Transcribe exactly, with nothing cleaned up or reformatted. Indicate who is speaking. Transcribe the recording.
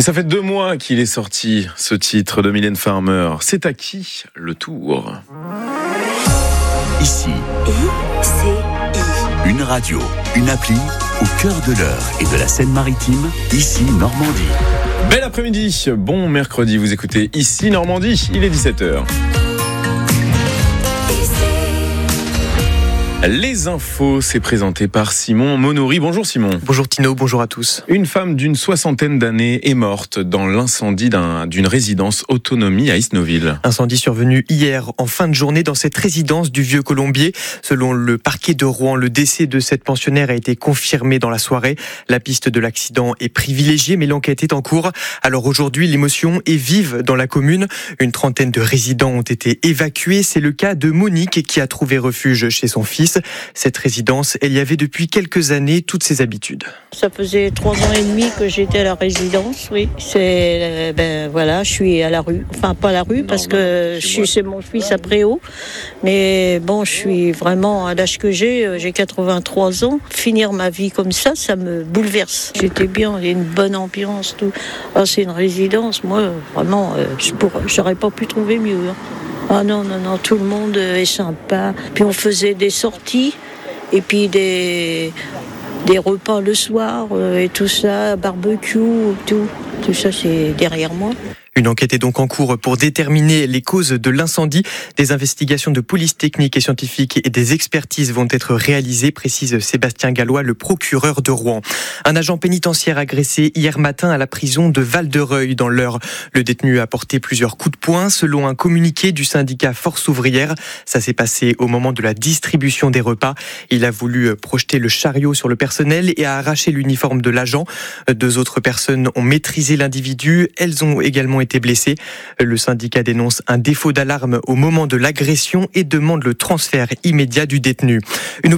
Speaker 1: ça fait deux mois qu'il est sorti, ce titre de Mylène Farmer. C'est à qui le tour ?
Speaker 2: Ici,
Speaker 3: I C I.
Speaker 2: une radio, une appli au cœur de l'Eure et de la Seine-Maritime, ici Normandie.
Speaker 1: Bel après-midi, bon mercredi, vous écoutez Ici Normandie, il est dix-sept heures. Les infos, c'est présenté par Simon Monory. Bonjour Simon.
Speaker 4: Bonjour Tino, bonjour à tous.
Speaker 1: Une femme d'une soixantaine d'années est morte dans l'incendie d'un, d'une résidence autonomie à Isnoville.
Speaker 4: Incendie survenu hier en fin de journée dans cette résidence du Vieux Colombier. Selon le parquet de Rouen, le décès de cette pensionnaire a été confirmé dans la soirée. La piste de l'accident est privilégiée, mais l'enquête est en cours. Alors aujourd'hui, l'émotion est vive dans la commune. Une trentaine de résidents ont été évacués. C'est le cas de Monique qui a trouvé refuge chez son fils. Cette résidence, elle y avait depuis quelques années toutes ses habitudes.
Speaker 5: Ça faisait trois ans et demi que j'étais à la résidence, oui. C'est, euh, ben voilà, je suis à la rue. Enfin, pas à la rue, non, parce non, que je suis chez mon fils à Préau. Mais bon, je suis vraiment, à l'âge que j'ai, j'ai quatre-vingt-trois ans. Finir ma vie comme ça, ça me bouleverse. J'étais bien, il y a une bonne ambiance, tout. Ah, c'est une résidence, moi, vraiment, euh, je pourrais, j'aurais pas pu trouver mieux. Hein. Ah non, non, non, tout le monde est sympa. Puis on faisait des sorties et puis des, des repas le soir euh, et tout ça, barbecue, tout. Tout ça, c'est derrière moi.
Speaker 4: Une enquête est donc en cours pour déterminer les causes de l'incendie. Des investigations de police technique et scientifique et des expertises vont être réalisées, précise Sébastien Gallois, le procureur de Rouen. Un agent pénitentiaire agressé hier matin à la prison de Val-de-Reuil dans l'Eure. Le détenu a porté plusieurs coups de poing selon un communiqué du syndicat Force ouvrière. Ça s'est passé au moment de la distribution des repas. Il a voulu projeter le chariot sur le personnel et a arraché l'uniforme de l'agent. Deux autres personnes ont maîtrisé l'individu. Elles ont également été blessées. Le syndicat dénonce un défaut d'alarme au moment de l'agression et demande le transfert immédiat du détenu. Une